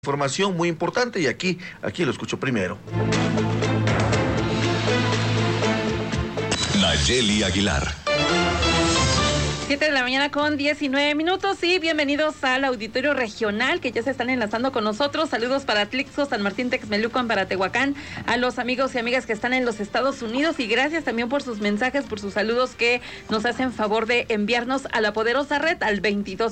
Información muy importante y aquí lo escucho primero. Nayeli Aguilar. 7 de la mañana con 19 minutos y bienvenidos al auditorio regional que ya se están enlazando con nosotros. Saludos para Atlixco, San Martín, Texmelucan, para Tehuacán, a los amigos y amigas que están en los Estados Unidos y gracias también por sus mensajes, por sus saludos que nos hacen favor de enviarnos a la poderosa red al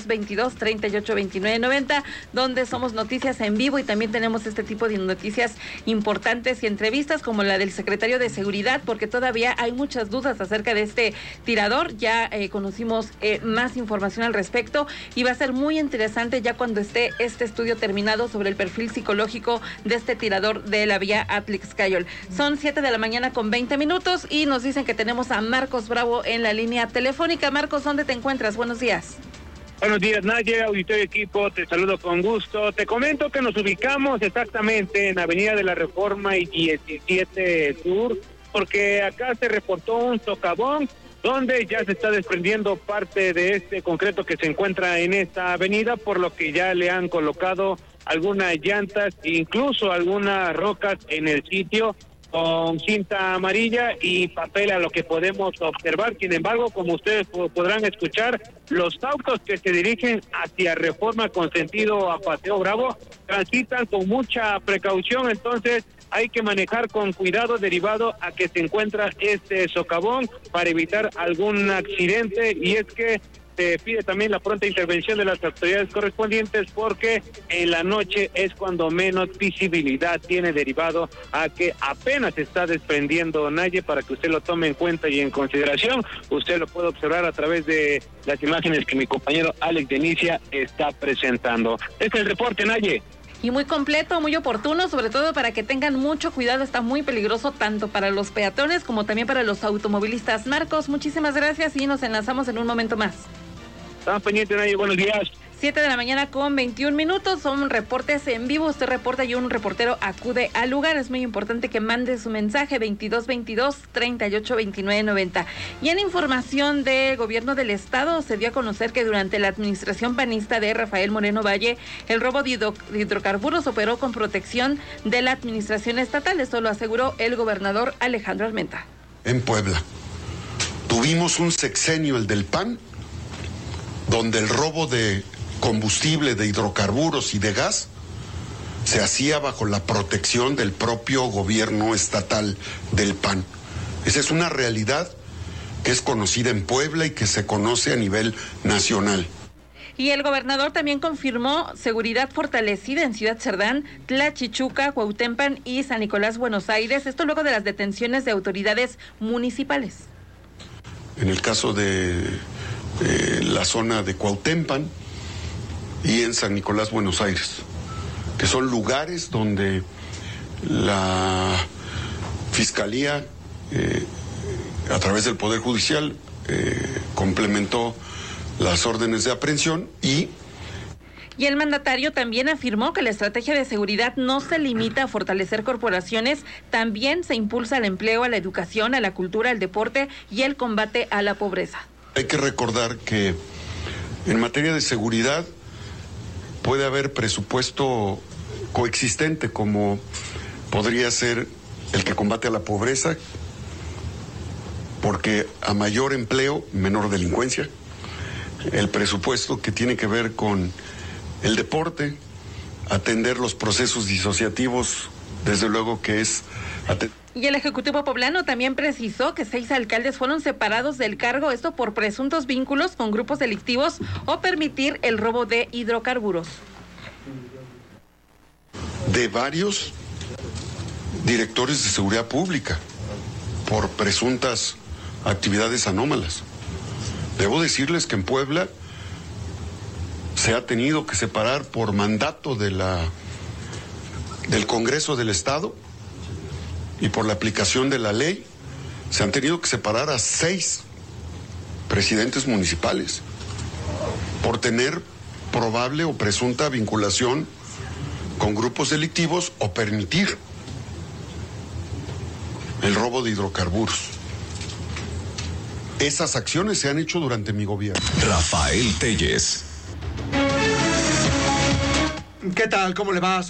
2222-382990, donde somos noticias en vivo y también tenemos este tipo de noticias importantes y entrevistas como la del secretario de Seguridad, porque todavía hay muchas dudas acerca de este tirador. Ya conocimos más información al respecto y va a ser muy interesante ya cuando esté este estudio terminado sobre el perfil psicológico de este tirador de la vía Atlixcayol. Son 7 de la mañana con 20 minutos y nos dicen que tenemos a Marcos Bravo en la línea telefónica. Marcos, ¿dónde te encuentras? Buenos días. Buenos días, Naye, auditorio equipo, te saludo con gusto. Te comento que nos ubicamos exactamente en Avenida de la Reforma y 17 Sur, porque acá se reportó un socavón donde ya se está desprendiendo parte de este concreto que se encuentra en esta avenida, por lo que ya le han colocado algunas llantas, incluso algunas rocas en el sitio, con cinta amarilla y papel a lo que podemos observar. Sin embargo, como ustedes podrán escuchar, los autos que se dirigen hacia Reforma con sentido a Paseo Bravo transitan con mucha precaución, entonces hay que manejar con cuidado derivado a que se encuentra este socavón para evitar algún accidente, y es que se pide también la pronta intervención de las autoridades correspondientes porque en la noche es cuando menos visibilidad tiene, derivado a que apenas se está desprendiendo, Naye, para que usted lo tome en cuenta y en consideración. Usted lo puede observar a través de las imágenes que mi compañero Alex Denicia está presentando. Este es el reporte, Naye. Y muy completo, muy oportuno, sobre todo para que tengan mucho cuidado. Está muy peligroso tanto para los peatones como también para los automovilistas. Marcos, muchísimas gracias y nos enlazamos en un momento más. Estamos pendientes, Naye, buenos días. 7 de la mañana con 21 minutos, son reportes en vivo, usted reporta y un reportero acude al lugar. Es muy importante que mande su mensaje 2222-382990. Y en información del gobierno del estado, se dio a conocer que durante la administración panista de Rafael Moreno Valle, el robo de hidrocarburos operó con protección de la administración estatal. Esto lo aseguró el gobernador Alejandro Armenta. En Puebla tuvimos un sexenio, el del PAN, donde el robo de combustible, de hidrocarburos y de gas se hacía bajo la protección del propio gobierno estatal del PAN. Esa es una realidad que es conocida en Puebla y que se conoce a nivel nacional. Y el gobernador también confirmó seguridad fortalecida en Ciudad Cerdán, Tlachichuca, Cuautempan y San Nicolás, Buenos Aires. Esto luego de las detenciones de autoridades municipales. En el caso de la zona de Cuautempan y en San Nicolás, Buenos Aires, que son lugares donde la Fiscalía, a través del Poder Judicial, complementó las órdenes de aprehensión. Y el mandatario también afirmó que la estrategia de seguridad no se limita a fortalecer corporaciones, también se impulsa el empleo, a la educación, a la cultura, al deporte y el combate a la pobreza. Hay que recordar que en materia de seguridad puede haber presupuesto coexistente, como podría ser el que combate a la pobreza, porque a mayor empleo, menor delincuencia. El presupuesto que tiene que ver con el deporte, atender los procesos disociativos, desde luego que es Y el Ejecutivo poblano también precisó que 6 alcaldes fueron separados del cargo, esto por presuntos vínculos con grupos delictivos o permitir el robo de hidrocarburos. De varios directores de seguridad pública por presuntas actividades anómalas. Debo decirles que en Puebla se ha tenido que separar por mandato del Congreso del Estado y por la aplicación de la ley, se han tenido que separar a 6 presidentes municipales por tener probable o presunta vinculación con grupos delictivos o permitir el robo de hidrocarburos. Esas acciones se han hecho durante mi gobierno. Rafael Telles. ¿Qué tal? ¿Cómo le va?